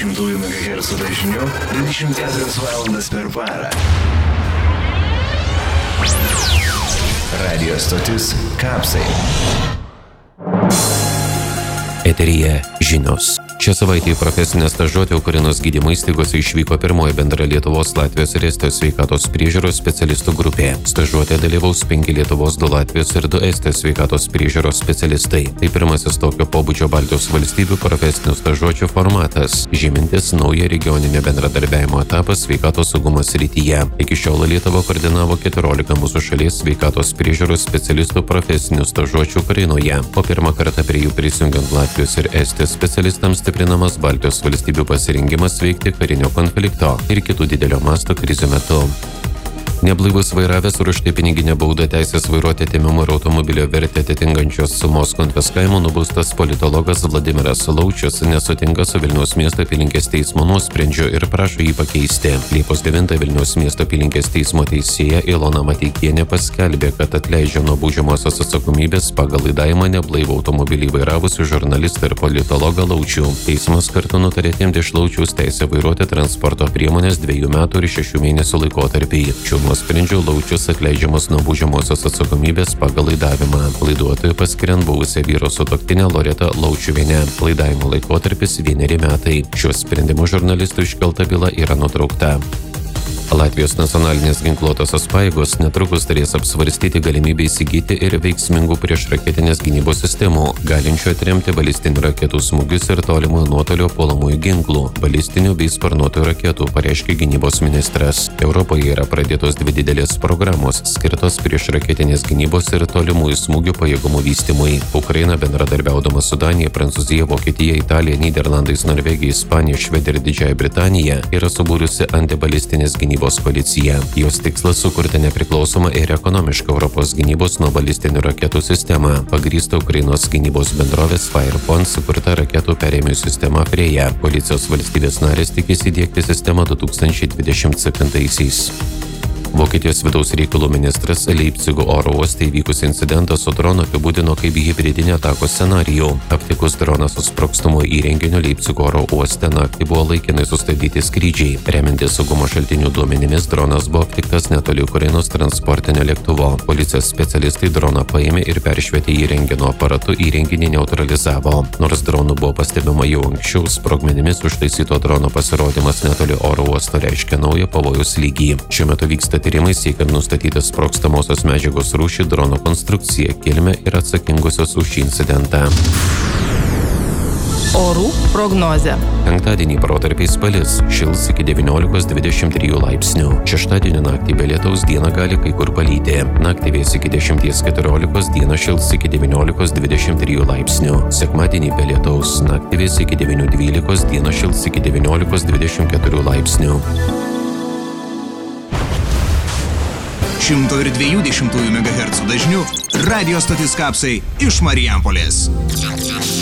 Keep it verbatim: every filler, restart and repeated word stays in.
devyniasdešimt megahercų dažniu dvidešimt keturias valandas per parą. Radio stotis Kapsai. Eteryje žinios. Šią savaitę į profesinę stažuotę Ukrainos gydymo įstaigose išvyko pirmoji bendra Lietuvos, Latvijos ir Estijos sveikatos priežiūros specialistų grupė. Stažuotė dalyvaus penki Lietuvos, du Latvijos ir du Estijos sveikatos priežiūros specialistai. Tai pirmasis tokio pobūdžio Baltijos valstybių profesinių stažuočių formatas, žymintis naują regioninio bendradarbiavimo etapą sveikatos saugumo srityje. Iki šiol Lietuva koordinavo keturiolika mūsų šalies sveikatos priežiūros specialistų profesinių stažuočių Ukrainoje, o pirmą kartą prie jų prisijungiant Latvijos ir Estijos specialistams stiprinamas Baltijos valstybių pasirengimas veikti karinio konflikto ir kitų didelio masto krizių metu. Neblaivus vairavęs ir už tai piniginę baudą teisės vairuoti atėmimo ir automobilio vertę atitinkančios sumos konfiskavimo nubaustas politologas Vladimiras Laučius nesutinka su Vilniaus miesto apylinkės teismo nuosprendžiu ir prašo jį pakeisti. Liepos devintą Vilniaus miesto apylinkės teismo teisėja Ilona Mateikienė paskelbė, kad atleidžia nuo baudžiamosios atsakomybės pagal laidavimą neblaivų automobilį vairavusį žurnalistą ir politologą Laučių. Teismas kartu nutarė atimti iš Laučiaus teisę vairuoti transporto priemonės dviejų metų ir šešių mėnesių laikotarpį. Nuosprendžiu Laučius atleidžiamas nuo baudžiamosios atsakomybės pagal laidavimą. Laiduotojui paskiriant buvusią vyro sutuoktinę Loretą Laučiuvienę. Laidavimo laikotarpis vieneri metai. Šiuo sprendimu žurnalistų iškelta byla yra nutraukta. Latvijos nacionalinės ginkluotosios pajėgos netrukus turės apsvarstyti galimybę įsigyti ir veiksmingų priešraketinės gynybos sistemų, galinčių atremti balistinių raketų smūgius ir tolimojo nuotolio puolamųjų ginklų, balistinių bei sparnuotųjų raketų, pareiškė gynybos ministras. Europoje yra pradėtos dvi didelės programos, skirtos priešraketinės gynybos ir tolimųjų smūgių pajėgumų vystymui. Ukraina bendradarbiaudama su Danija, Prancūzija, Vokietija, Italija, Nyderlandais, Norvegija, Ispanija, Švedija ir Didžiąja Britanija yra subūrusi antibalistinės gynybos koalicija. Jos tikslas sukurti nepriklausomą ir ekonomišką Europos gynybos nuo balistinių raketų sistemą, pagrįstą Ukrainos gynybos bendrovės Firepon sukurta raketų perėmėjų sistema Freja. Koalicijos valstybės narės tikisi įdiegti sistemą du tūkstančiai dvidešimt septintaisiais. Vokietijos vidaus reikalų ministras Leipcigo oro uoste įvykusį incidentą su dronu apibūdino kaip hibridinį atakos scenarijų. Aptikus droną su sprogstamuoju įrenginiu Leipcigo oro uoste naktį buvo laikinai sustabdyti skrydžiai. Remiantis saugumo šaltinių duomenimis, dronas buvo aptiktas netoli Ukrainos transportinio lėktuvo. Policijos specialistai droną paėmė ir peršvietė įrenginio aparatu įrenginį neutralizavo. Nors dronų buvo pastebima jau anksčiau, sprogmenimis užtaisyto drono pasirodymas netoli oro uosto reiškia naują pavojaus lygį. Šiuo metu vyksta tyrimai siekiant nustatyti sprogstamosios medžiagos rūšį, drono konstrukciją, kilmę ir atsakingusios už šį incidentą. Orų prognozė. Penktadienį protarpiais palis, šils iki devyniolikos dvidešimt trijų laipsnių. Šeštadienį naktį be lietaus dieną gali kai kur palyti. Naktį vės iki dešimties keturiolikos, dieną šils iki devyniolikos dvidešimt trijų laipsnių. Sekmadienį be lietaus, naktį vės iki devynių dvylikos, dieną šils iki devyniolikos dvidešimt keturių laipsnių. šimto dviejų dešimtųjų megahercų dažniu radio stotis Kapsai iš Marijampolės.